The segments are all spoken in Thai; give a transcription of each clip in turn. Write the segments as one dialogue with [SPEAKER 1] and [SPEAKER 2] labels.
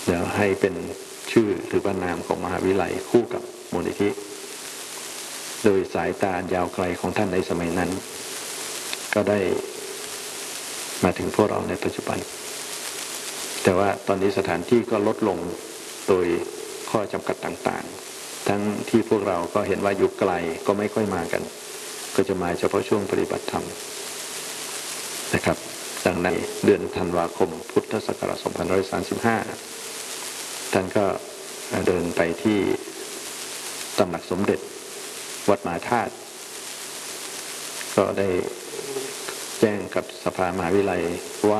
[SPEAKER 1] แล้วให้เป็นชื่อหรือว่านามของมหาวิทยาลัยคู่กับมูลนิธิโดยสายตายาวไกลของท่านในสมัยนั้นก็ได้มาถึงพวกเราในปัจจุบันแต่ว่าตอนนี้สถานที่ก็ลดลงโดยข้อจำกัดต่างๆทั้งที่พวกเราก็เห็นว่าอยู่ไกลก็ไม่ค่อยมากันก็จะมาเฉพาะช่วงปฏิบัติธรรมนะครับดังนั้นเดือนธันวาคมพุทธศักราช 2535 ท่านก็เดินไปที่ตำหนักสมเด็จวัดมหาธาตุก็ได้แจ้งกับสภามหาวิทยาลัยว่า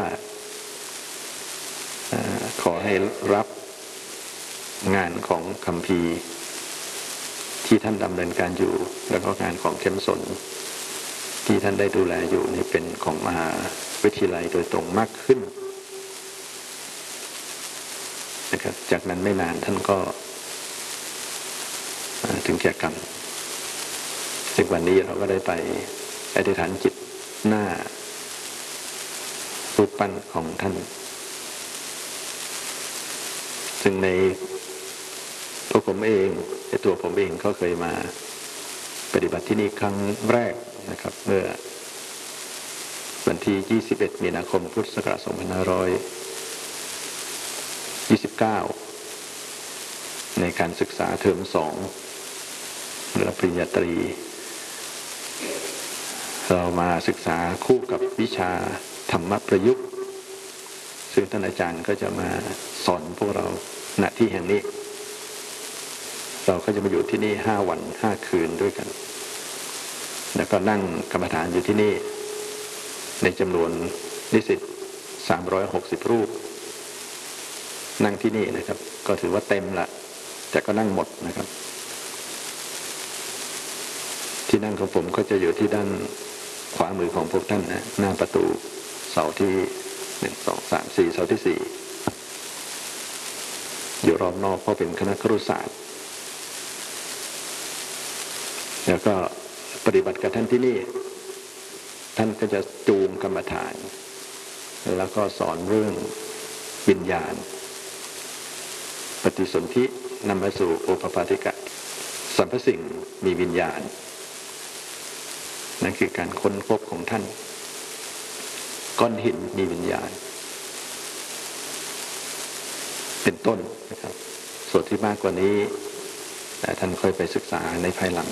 [SPEAKER 1] ขอให้รับงานของคัมภีร์ที่ท่านดำเนินการอยู่แล้วก็งานของเข้มสนที่ท่านได้ดูแลอยู่นี่เป็นของมหาวิทยาลัยโดยตรงมากขึ้นนะครับจากนั้นไม่นานท่านก็ถึงแก่กรรมซึ่งวันนี้เราก็ได้ไปอธิษฐานจิตหน้ารูปปั้นของท่านซึ่งในตัวผมเองก็เคยมาปฏิบัติที่นี่ครั้งแรกนะครับเมื่อวันที่ 21 มีนาคม พุทธศักราช 2529 ในการศึกษาเทอม 2 ระดับปริญญาตรีเรามาศึกษาคู่กับวิชาธรรมประยุกต์ซึ่งท่านอาจารย์ก็จะมาสอนพวกเราณที่แห่งนี้เราก็จะมาอยู่ที่นี่5 วัน 5 คืนด้วยกันแล้วก็นั่งกรรมฐานอยู่ที่นี่ในจำนวนนิสิต360 รูปนั่งที่นี่นะครับก็ถือว่าเต็มละแต่ก็นั่งหมดนะครับที่นั่งของผมก็จะอยู่ที่ด้านขวามือของพวกท่านนะหน้าประตูเสาที่1 2 3 4เสาที่4อยู่รอบนอกเพราะเป็นคณะครุศาสตร์แล้วก็ปฏิบัติกับท่านที่นี่ท่านก็จะจูงกรรมฐานแล้วก็สอนเรื่องวิญญาณปฏิสนธินำมาสู่โอปปาติกะสรรพสิ่งมีวิญญาณนั่นคือการค้นพบของท่านก้อนหินมีวิญญาณเป็นต้นนะครับส่วนที่มากกว่านี้แต่ท่านค่อยไปศึกษาในภายหลัง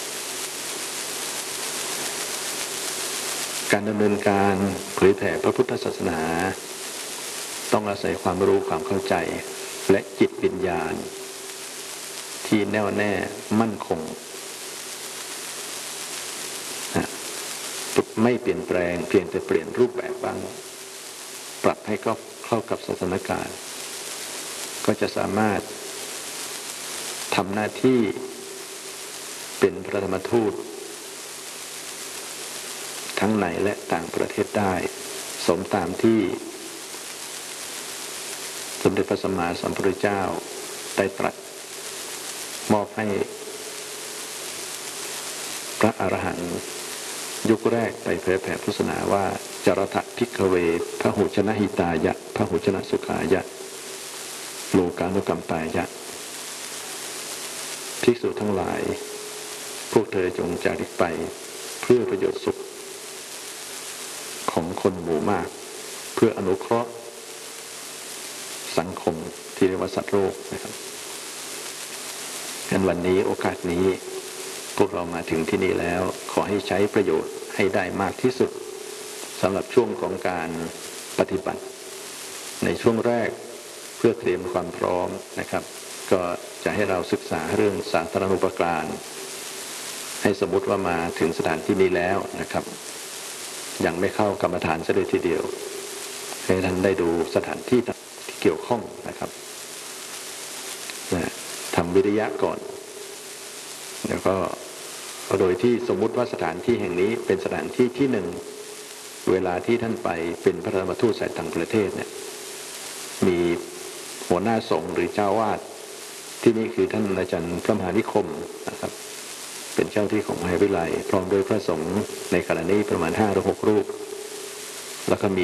[SPEAKER 1] การดำเนินการเผยแผ่พระพุทธศาสนาต้องอาศัยความรู้ความเข้าใจและจิตวิญญาณที่แน่วแน่มั่นคงไม่เปลี่ยนแปลงเพียงแต่เปลี่ยนรูปแบบบ้างปรับให้เข้ากับสถานการณ์ก็จะสามารถทำหน้าที่เป็นพระธรรมทูตทั้งในและต่างประเทศได้สมตามที่สมเด็จพระสัมมาสัมพุทธเจ้าได้ตรัสมอบให้พระอรหันต์ยุคแรกไปเผยแผ่พุทธศาสนาว่าจรถะภิกขเวพหุชนะหิตายะพหุชนะสุขายะโลกานุกัมปายะภิกษุทั้งหลายพวกเธอจงจาริกไปเพื่อประโยชน์สุขของคนหมู่มากเพื่ออนุเคราะห์สังคมที่เรียกว่าสัตว์โลกนะครับงั้นวันนี้โอกาสนี้พวกเรามาถึงที่นี่แล้วขอให้ใช้ประโยชน์ให้ได้มากที่สุดสำหรับช่วงของการปฏิบัติในช่วงแรกเพื่อเตรียมความพร้อมนะครับก็จะให้เราศึกษาเรื่องสาธารณูปการให้สมมติว่ามาถึงสถานที่นี้แล้วนะครับยังไม่เข้ากรรมฐานซะเลยทีเดียวให้ท่านได้ดูสถานที่ที่เกี่ยวข้องนะครับทำวิริยะก่อนแล้วก็โดยที่สมมุติว่าสถานที่แห่งนี้เป็นสถานที่ที่หนึ่งเวลาที่ท่านไปเป็นพระธรรมทูตสายต่างประเทศเนี่ยมีหัวหน้าสงฆ์หรือเจ้าวาดที่นี่คือท่านอาจารย์พระมหานิคมนะครับเป็นเจ้าที่ของมหาวิทยาลัยพร้อมด้วยพระสงฆ์ในขณะนี้ประมาณ5 หรือ 6 รูปแล้วก็มี